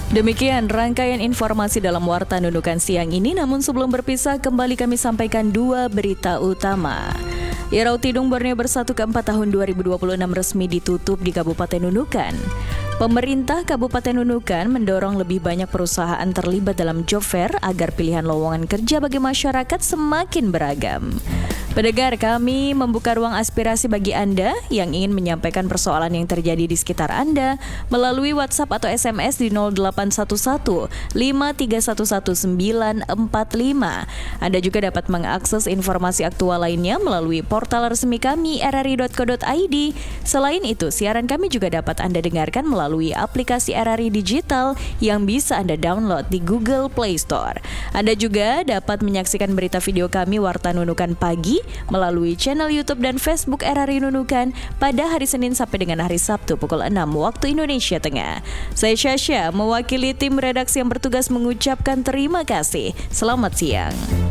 Demikian rangkaian informasi dalam Warta Nunukan siang ini, namun sebelum berpisah kembali kami sampaikan dua berita utama. Irau Tidung Borneo Bersatu keempat tahun 2026 resmi ditutup di Kabupaten Nunukan. Pemerintah Kabupaten Nunukan mendorong lebih banyak perusahaan terlibat dalam job fair agar pilihan lowongan kerja bagi masyarakat semakin beragam. Pendengar, kami membuka ruang aspirasi bagi Anda yang ingin menyampaikan persoalan yang terjadi di sekitar Anda melalui WhatsApp atau SMS di 0811 5311945. Anda juga dapat mengakses informasi aktual lainnya melalui portal resmi kami rri.co.id. Selain itu, siaran kami juga dapat Anda dengarkan melalui aplikasi RRI Digital yang bisa Anda download di Google Play Store. Anda juga dapat menyaksikan berita video kami Warta Nunukan Pagi melalui channel YouTube dan Facebook RRI Nunukan pada hari Senin sampai dengan hari Sabtu pukul 6 waktu Indonesia Tengah. Saya Syasha, mewakili tim redaksi yang bertugas mengucapkan terima kasih. Selamat siang.